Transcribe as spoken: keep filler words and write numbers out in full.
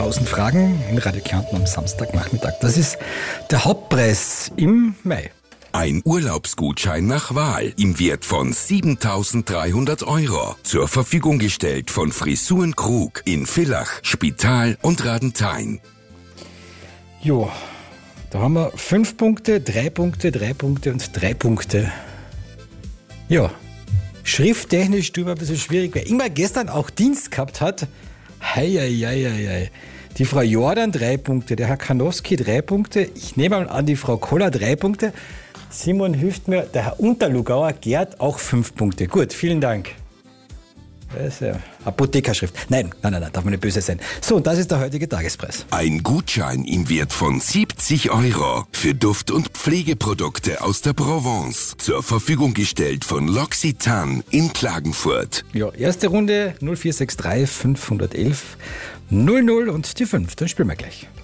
tausend Fragen in Radio Kärnten am Samstagnachmittag. Das ist der Hauptpreis im Mai. Ein Urlaubsgutschein nach Wahl im Wert von siebentausenddreihundert Euro. Zur Verfügung gestellt von Frisuren Krug in Villach, Spital und Radenthein. Jo, da haben wir fünf Punkte, drei Punkte, drei Punkte und drei Punkte. Ja, schrifttechnisch tut mir ein bisschen schwierig, weil Ingmar gestern auch Dienst gehabt hat. Hei, hei, hei, hei. Die Frau Jordan drei Punkte, der Herr Kanowski drei Punkte. Ich nehme mal an, die Frau Koller drei Punkte. Simon hilft mir, der Herr Unterlugauer, Gerd auch fünf Punkte. Gut, vielen Dank. Das ist ja Apothekerschrift. Nein, nein, nein, nein, darf man nicht böse sein. So, und das ist der heutige Tagespreis. Ein Gutschein im Wert von siebzig Euro für Duft- und Pflegeprodukte aus der Provence. Zur Verfügung gestellt von L'Occitane in Klagenfurt. Ja, erste Runde null vier sechs drei fünf eins eins null null und die fünf. Dann spielen wir gleich.